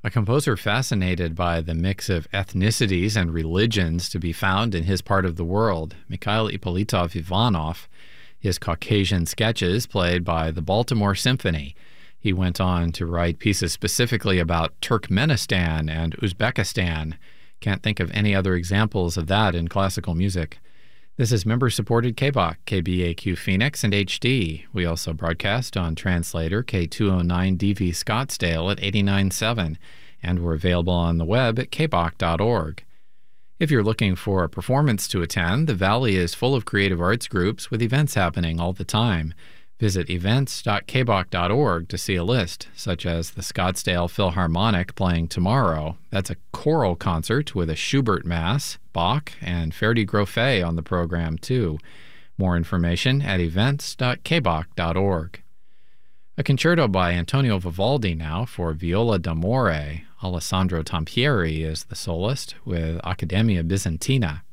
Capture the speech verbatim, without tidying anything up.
A composer fascinated by the mix of ethnicities and religions to be found in his part of the world, Mikhail Ippolitov Ivanov, his Caucasian sketches played by the Baltimore Symphony. He went on to write pieces specifically about Turkmenistan and Uzbekistan. Can't think of any other examples of that in classical music. This is member-supported K B O C, K B A Q Phoenix, and H D. We also broadcast on translator K two oh nine D V Scottsdale at eighty-nine point seven, and we're available on the web at k b o c dot org. If you're looking for a performance to attend, the Valley is full of creative arts groups with events happening all the time. Visit events dot k b o c dot org to see a list, such as the Scottsdale Philharmonic playing tomorrow. That's a choral concert with a Schubert Mass, Bach, and Ferdi Grofé on the program, too. More information at events dot k b o c dot org. A concerto by Antonio Vivaldi now for viola d'amore. Alessandro Tampieri is the soloist with Accademia Bizantina.